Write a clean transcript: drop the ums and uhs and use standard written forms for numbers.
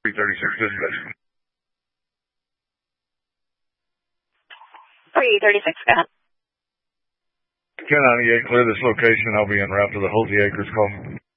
336 dispatch. 336, go ahead. 1098, clear this location. I'll be en route to the Holsey Acres call.